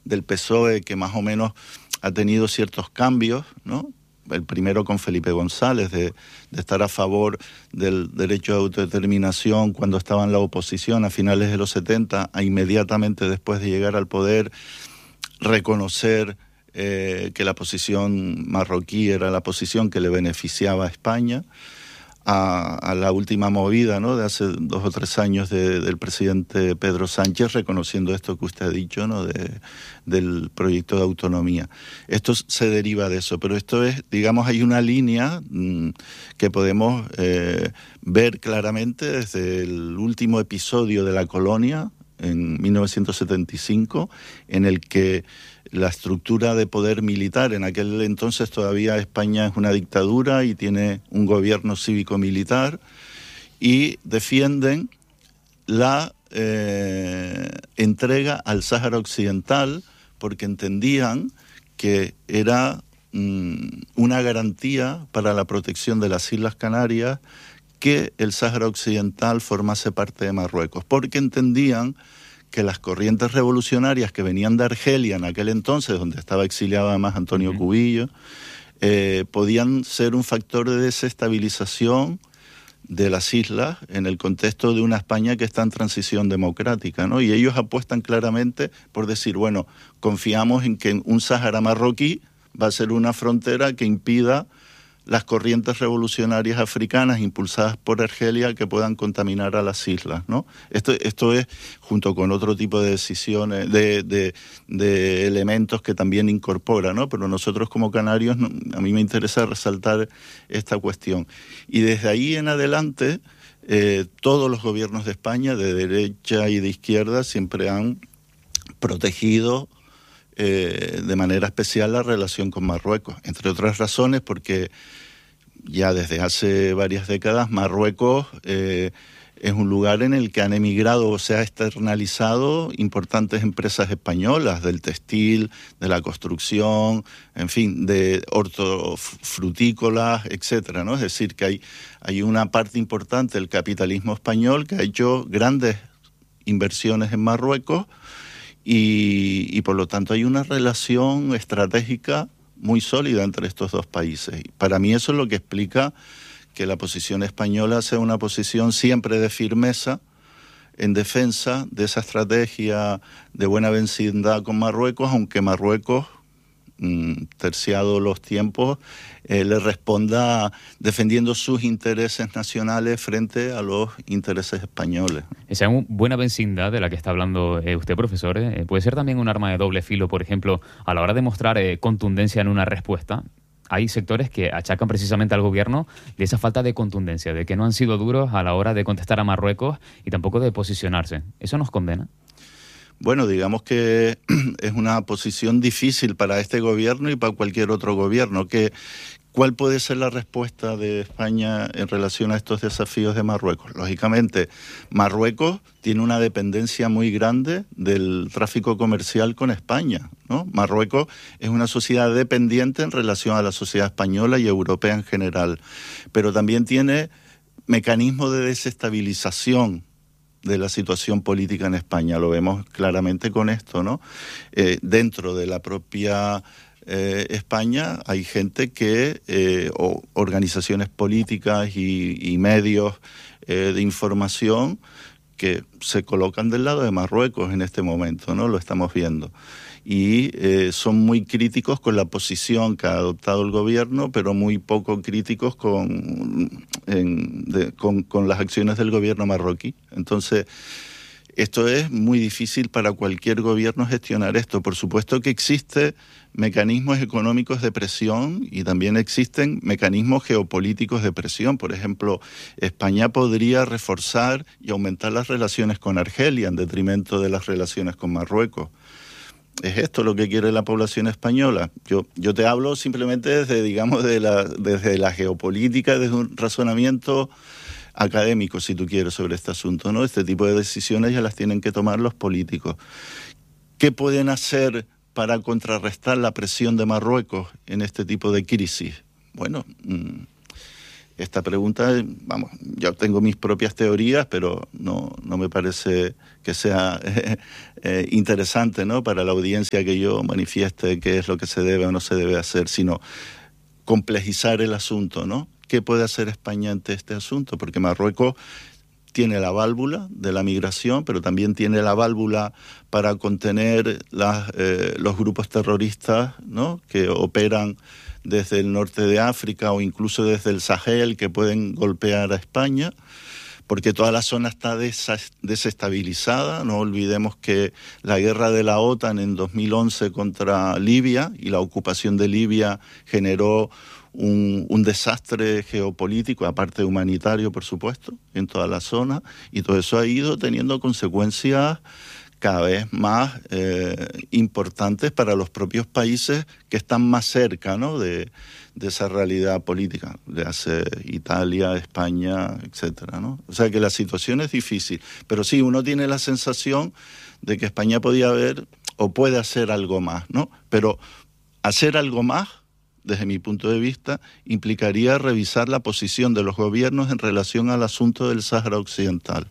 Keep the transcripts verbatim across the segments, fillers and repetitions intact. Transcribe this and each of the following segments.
del P S O E, que más o menos ha tenido ciertos cambios, ¿no? El primero con Felipe González, de, de estar a favor del derecho de autodeterminación cuando estaba en la oposición a finales de los setenta, a inmediatamente después de llegar al poder reconocer eh, que la posición marroquí era la posición que le beneficiaba a España, a, a la última movida, ¿no?, de hace dos o tres años de, del presidente Pedro Sánchez, reconociendo esto que usted ha dicho, ¿no?, de, del proyecto de autonomía. Esto se deriva de eso, pero esto es, digamos, hay una línea mmm, que podemos eh, ver claramente desde el último episodio de la colonia, en mil novecientos setenta y cinco, en el que la estructura de poder militar, en aquel entonces todavía España es una dictadura y tiene un gobierno cívico-militar, y defienden la eh, entrega al Sáhara Occidental porque entendían que era mmm, una garantía para la protección de las Islas Canarias que el Sáhara Occidental formase parte de Marruecos, porque entendían que las corrientes revolucionarias que venían de Argelia en aquel entonces, donde estaba exiliado además Antonio uh-huh. Cubillo, eh, podían ser un factor de desestabilización de las islas en el contexto de una España que está en transición democrática, ¿no? Y ellos apuestan claramente por decir, bueno, confiamos en que un Sáhara marroquí va a ser una frontera que impida las corrientes revolucionarias africanas impulsadas por Argelia que puedan contaminar a las islas, ¿no? Esto, esto es, junto con otro tipo de decisiones, de, de, de elementos que también incorpora, ¿no? Pero nosotros como canarios, a mí me interesa resaltar esta cuestión. Y desde ahí en adelante, eh, todos los gobiernos de España, de derecha y de izquierda, siempre han protegido Eh, de manera especial la relación con Marruecos, entre otras razones porque ya desde hace varias décadas Marruecos eh, es un lugar en el que han emigrado o se ha externalizado importantes empresas españolas del textil, de la construcción, en fin, de hortofrutícolas, etcétera, ¿no? Es decir, que hay, hay una parte importante del capitalismo español que ha hecho grandes inversiones en Marruecos. Y, y por lo tanto hay una relación estratégica muy sólida entre estos dos países. Y para mí eso es lo que explica que la posición española sea una posición siempre de firmeza en defensa de esa estrategia de buena vecindad con Marruecos, aunque Marruecos, mmm, terciado los tiempos, eh, le responda defendiendo sus intereses nacionales frente a los intereses españoles. Esa buena vecindad de la que está hablando eh, usted, profesor, eh, puede ser también un arma de doble filo, por ejemplo, a la hora de mostrar eh, contundencia en una respuesta. Hay sectores que achacan precisamente al gobierno de esa falta de contundencia, de que no han sido duros a la hora de contestar a Marruecos y tampoco de posicionarse. ¿Eso nos condena? Bueno, digamos que es una posición difícil para este gobierno y para cualquier otro gobierno. Que, ¿cuál puede ser la respuesta de España en relación a estos desafíos de Marruecos? Lógicamente, Marruecos tiene una dependencia muy grande del tráfico comercial con España, ¿no? Marruecos es una sociedad dependiente en relación a la sociedad española y europea en general, pero también tiene mecanismos de desestabilización de la situación política en España. Lo vemos claramente con esto, ¿no? Eh, dentro de la propia eh, España hay gente que, eh, o organizaciones políticas y, y medios eh, de información que se colocan del lado de Marruecos en este momento, ¿no? Lo estamos viendo. Y eh, son muy críticos con la posición que ha adoptado el gobierno, pero muy poco críticos con, en, de, con, con las acciones del gobierno marroquí. Entonces, esto es muy difícil para cualquier gobierno gestionar esto. Por supuesto que existen mecanismos económicos de presión y también existen mecanismos geopolíticos de presión. Por ejemplo, España podría reforzar y aumentar las relaciones con Argelia en detrimento de las relaciones con Marruecos. ¿Es esto lo que quiere la población española? Yo, yo te hablo simplemente desde, digamos, de la, desde la geopolítica, desde un razonamiento académico, si tú quieres, sobre este asunto, ¿no? Este tipo de decisiones ya las tienen que tomar los políticos. ¿Qué pueden hacer para contrarrestar la presión de Marruecos en este tipo de crisis? Bueno, esta pregunta, vamos, yo tengo mis propias teorías, pero no, no me parece que sea eh, eh, interesante, ¿no?, para la audiencia que yo manifieste qué es lo que se debe o no se debe hacer, sino complejizar el asunto, ¿no? ¿Qué puede hacer España ante este asunto? Porque Marruecos tiene la válvula de la migración, pero también tiene la válvula para contener las, eh, los grupos terroristas, ¿no?, que operan desde el norte de África o incluso desde el Sahel, que pueden golpear a España, porque toda la zona está desestabilizada. No olvidemos que la guerra de la OTAN en dos mil once contra Libia y la ocupación de Libia generó un, un desastre geopolítico, aparte humanitario, por supuesto, en toda la zona, y todo eso ha ido teniendo consecuencias cada vez más eh, importantes para los propios países que están más cerca, ¿no?, de, de esa realidad política, de hace Italia, España, etcétera, ¿no? O sea que la situación es difícil, pero sí, uno tiene la sensación de que España podía haber o puede hacer algo más, ¿no? Pero hacer algo más, desde mi punto de vista, implicaría revisar la posición de los gobiernos en relación al asunto del Sáhara Occidental.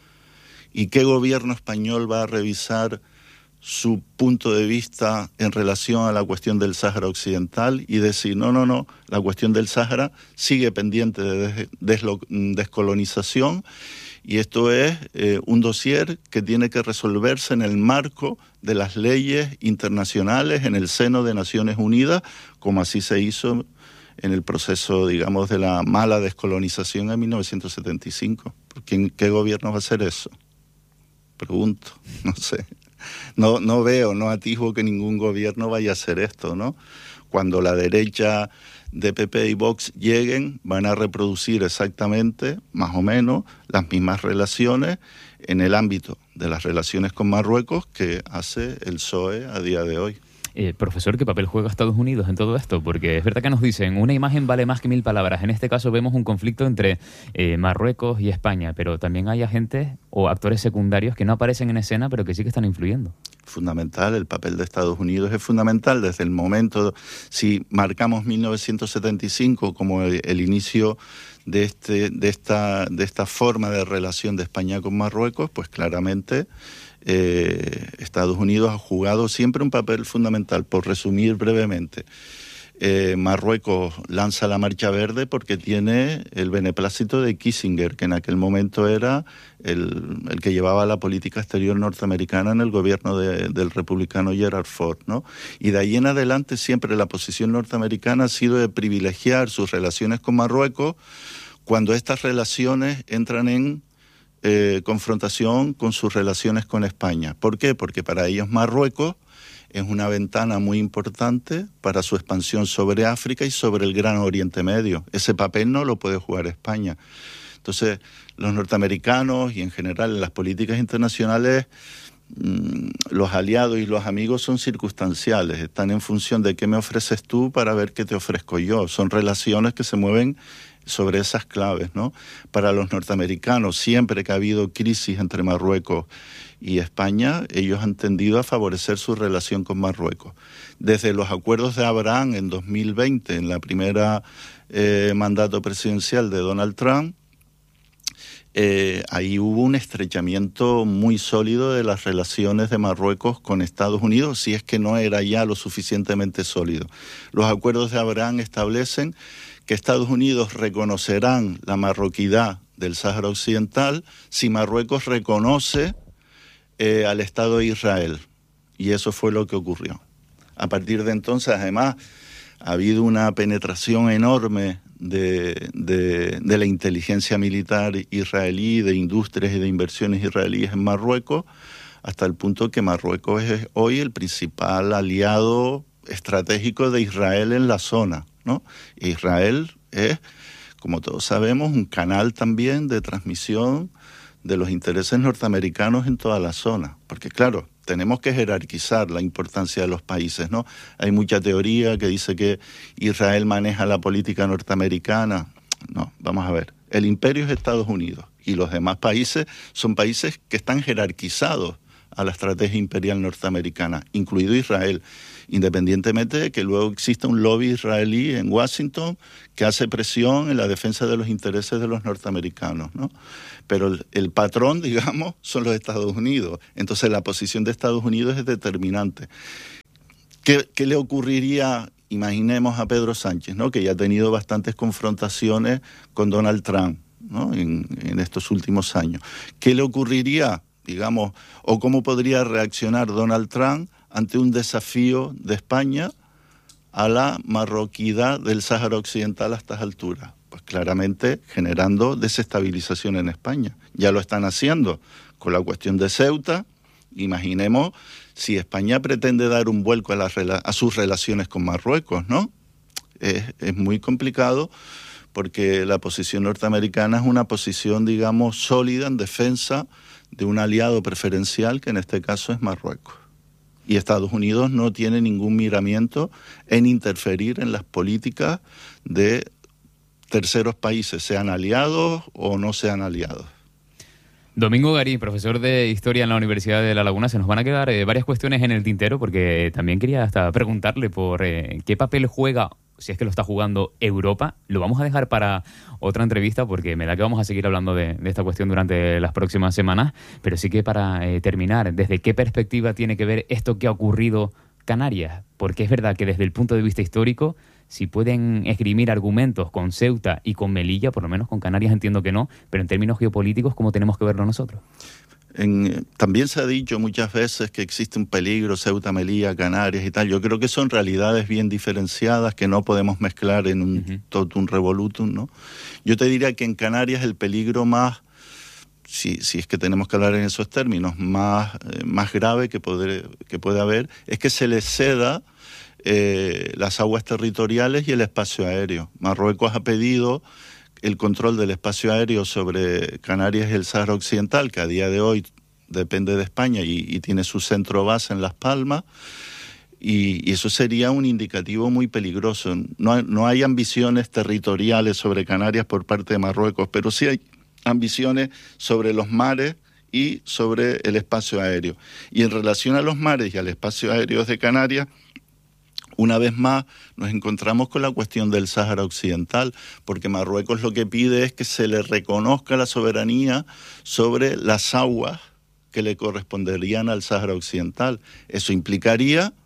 ¿Y qué gobierno español va a revisar su punto de vista en relación a la cuestión del Sáhara Occidental y decir, no, no, no, la cuestión del Sáhara sigue pendiente de descolonización y esto es eh, un dossier que tiene que resolverse en el marco de las leyes internacionales en el seno de Naciones Unidas, como así se hizo en el proceso, digamos, de la mala descolonización en mil novecientos setenta y cinco? ¿Quién, qué gobierno va a hacer eso? Pregunto, no sé. No, no veo, no atisbo que ningún gobierno vaya a hacer esto, ¿no? Cuando la derecha de P P y Vox lleguen, van a reproducir exactamente, más o menos, las mismas relaciones en el ámbito de las relaciones con Marruecos que hace el P S O E a día de hoy. Eh, profesor, ¿qué papel juega Estados Unidos en todo esto? Porque es verdad que nos dicen, una imagen vale más que mil palabras. En este caso vemos un conflicto entre eh, Marruecos y España, pero también hay agentes o actores secundarios que no aparecen en escena, pero que sí que están influyendo. Fundamental, el papel de Estados Unidos es fundamental desde el momento, si marcamos mil novecientos setenta y cinco como el, el inicio de, este, de, esta, de esta forma de relación de España con Marruecos, pues claramente Eh, Estados Unidos ha jugado siempre un papel fundamental. Por resumir brevemente, eh, Marruecos lanza la marcha verde porque tiene el beneplácito de Kissinger, que en aquel momento era el, el que llevaba la política exterior norteamericana en el gobierno de, del republicano Gerald Ford, ¿no? Y de ahí en adelante siempre la posición norteamericana ha sido de privilegiar sus relaciones con Marruecos cuando estas relaciones entran en Eh, confrontación con sus relaciones con España. ¿Por qué? Porque para ellos Marruecos es una ventana muy importante para su expansión sobre África y sobre el Gran Oriente Medio. Ese papel no lo puede jugar España. Entonces, los norteamericanos y en general en las políticas internacionales, mmm, los aliados y los amigos son circunstanciales, están en función de qué me ofreces tú para ver qué te ofrezco yo. Son relaciones que se mueven sobre esas claves, ¿no? Para los norteamericanos, siempre que ha habido crisis entre Marruecos y España, ellos han tendido a favorecer su relación con Marruecos. Desde los acuerdos de Abraham en dos mil veinte, en la primera eh, mandato presidencial de Donald Trump, eh, ahí hubo un estrechamiento muy sólido de las relaciones de Marruecos con Estados Unidos, si es que no era ya lo suficientemente sólido. Los acuerdos de Abraham establecen que Estados Unidos reconocerán la marroquidad del Sáhara Occidental si Marruecos reconoce eh, al Estado de Israel. Y eso fue lo que ocurrió. A partir de entonces, además, ha habido una penetración enorme de, de, de la inteligencia militar israelí, de industrias y de inversiones israelíes en Marruecos, hasta el punto que Marruecos es hoy el principal aliado estratégico de Israel en la zona, ¿no? Israel es, como todos sabemos, un canal también de transmisión de los intereses norteamericanos en toda la zona. Porque claro, tenemos que jerarquizar la importancia de los países, ¿no? Hay mucha teoría que dice que Israel maneja la política norteamericana. No, vamos a ver. El imperio es Estados Unidos y los demás países son países que están jerarquizados a la estrategia imperial norteamericana, incluido Israel, independientemente de que luego exista un lobby israelí en Washington que hace presión en la defensa de los intereses de los norteamericanos, ¿no? Pero el, el patrón, digamos, son los Estados Unidos. Entonces la posición de Estados Unidos es determinante. ¿Qué, qué le ocurriría, imaginemos, a Pedro Sánchez, ¿no?, que ya ha tenido bastantes confrontaciones con Donald Trump, ¿no?, en, en estos últimos años? ¿Qué le ocurriría, digamos, o cómo podría reaccionar Donald Trump ante un desafío de España a la marroquidad del Sáhara Occidental a estas alturas? Pues claramente generando desestabilización en España. Ya lo están haciendo con la cuestión de Ceuta. Imaginemos si España pretende dar un vuelco a, las, a sus relaciones con Marruecos, ¿no? Es, es muy complicado porque la posición norteamericana es una posición, digamos, sólida en defensa de un aliado preferencial, que en este caso es Marruecos. Y Estados Unidos no tiene ningún miramiento en interferir en las políticas de terceros países, sean aliados o no sean aliados. Domingo Garí, profesor de Historia en la Universidad de La Laguna. Se nos van a quedar eh, varias cuestiones en el tintero, porque también quería hasta preguntarle por eh, qué papel juega, si es que lo está jugando, Europa. Lo vamos a dejar para otra entrevista, porque me da que vamos a seguir hablando de, de esta cuestión durante las próximas semanas. Pero sí que para eh, terminar, ¿desde qué perspectiva tiene que ver esto que ha ocurrido Canarias? Porque es verdad que desde el punto de vista histórico, si pueden esgrimir argumentos con Ceuta y con Melilla, por lo menos con Canarias entiendo que no, pero en términos geopolíticos, ¿cómo tenemos que verlo nosotros? En, también se ha dicho muchas veces que existe un peligro, Ceuta, Melilla, Canarias y tal. Yo creo que son realidades bien diferenciadas que no podemos mezclar en un uh-huh. totum revolutum, ¿no? Yo te diría que en Canarias el peligro más, si, si es que tenemos que hablar en esos términos, más, eh, más grave que, poder, que puede haber, es que se les ceda eh, las aguas territoriales y el espacio aéreo. Marruecos ha pedido el control del espacio aéreo sobre Canarias y el Sáhara Occidental, que a día de hoy depende de España y, y tiene su centro base en Las Palmas, y, y eso sería un indicativo muy peligroso. No, no hay ambiciones territoriales sobre Canarias por parte de Marruecos, pero sí hay ambiciones sobre los mares y sobre el espacio aéreo. Y en relación a los mares y al espacio aéreo de Canarias, una vez más nos encontramos con la cuestión del Sáhara Occidental, porque Marruecos lo que pide es que se le reconozca la soberanía sobre las aguas que le corresponderían al Sáhara Occidental. Eso implicaría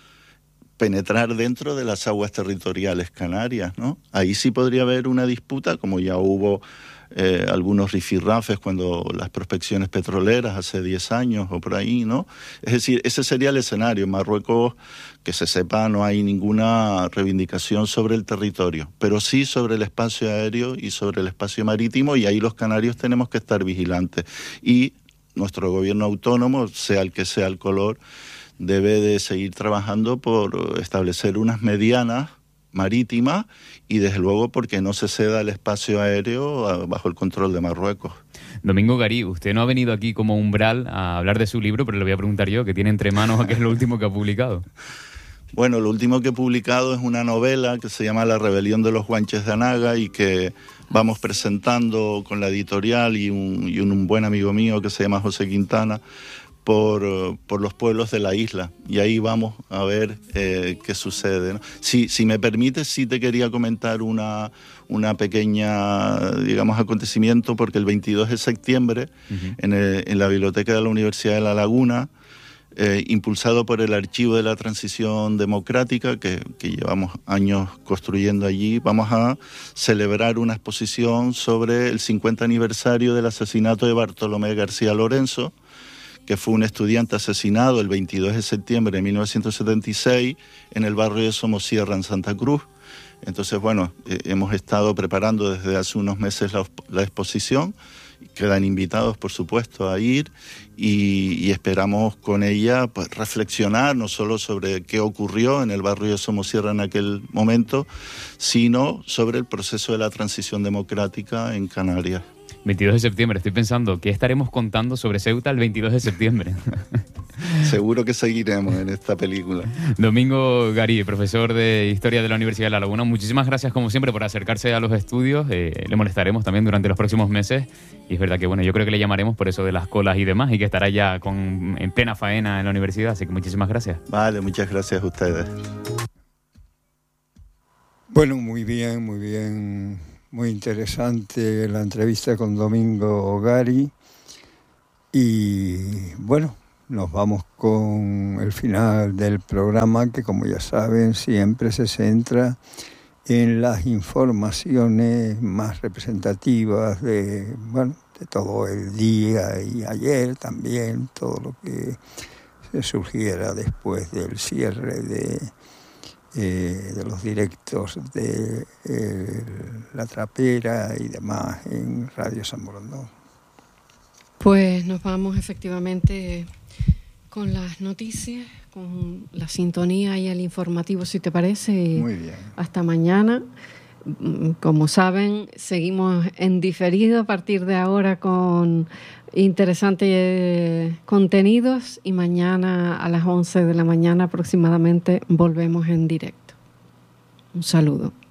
penetrar dentro de las aguas territoriales canarias, ¿no? Ahí sí podría haber una disputa, como ya hubo eh, algunos rifirrafes cuando las prospecciones petroleras hace diez años o por ahí, ¿no? Es decir, ese sería el escenario. Marruecos, que se sepa, no hay ninguna reivindicación sobre el territorio, pero sí sobre el espacio aéreo y sobre el espacio marítimo, y ahí los canarios tenemos que estar vigilantes. Y nuestro gobierno autónomo, sea el que sea el color, debe de seguir trabajando por establecer unas medianas marítimas y desde luego porque no se ceda el espacio aéreo bajo el control de Marruecos. Domingo Garí, usted no ha venido aquí como umbral a hablar de su libro, pero le voy a preguntar yo, que tiene entre manos, qué es lo último que ha publicado. Bueno, lo último que he publicado es una novela que se llama La rebelión de los Guanches de Anaga y que vamos presentando con la editorial y un, y un buen amigo mío que se llama José Quintana por, por los pueblos de la isla. Y ahí vamos a ver eh, qué sucede, ¿no? Si, si me permites, sí te quería comentar una, una pequeña, digamos, acontecimiento, porque el veintidós de septiembre uh-huh. en, el, en la biblioteca de la Universidad de La Laguna, Eh, impulsado por el Archivo de la Transición Democrática, que, que llevamos años construyendo allí, vamos a celebrar una exposición sobre el cincuenta aniversario del asesinato de Bartolomé García Lorenzo, que fue un estudiante asesinado el veintidós de septiembre de mil novecientos setenta y seis en el barrio de Somosierra, en Santa Cruz. Entonces, bueno, eh, hemos estado preparando desde hace unos meses la, la exposición. Quedan invitados, por supuesto, a ir y, y esperamos con ella pues, reflexionar no solo sobre qué ocurrió en el barrio de Somosierra en aquel momento, sino sobre el proceso de la transición democrática en Canarias. veintidós de septiembre, estoy pensando, ¿qué estaremos contando sobre Ceuta el veintidós de septiembre? Seguro que seguiremos en esta película. Domingo Garí, profesor de Historia de la Universidad de La Laguna, muchísimas gracias como siempre por acercarse a los estudios. Eh, le molestaremos también durante los próximos meses y es verdad que bueno, yo creo que le llamaremos por eso de las colas y demás y que estará ya con, en plena faena en la universidad, así que muchísimas gracias. Vale, muchas gracias a ustedes. Bueno, muy bien, muy bien, muy interesante la entrevista con Domingo Garí y bueno, nos vamos con el final del programa que, como ya saben, siempre se centra en las informaciones más representativas de, bueno, de todo el día y ayer también, todo lo que se surgiera después del cierre de, eh, de los directos de eh, La Trapera y demás en Radio San Borondón. Pues nos vamos efectivamente con las noticias, con la sintonía y el informativo, si te parece. Muy bien. Hasta mañana. Como saben, seguimos en diferido a partir de ahora con interesantes contenidos y mañana a las once de la mañana aproximadamente volvemos en directo. Un saludo.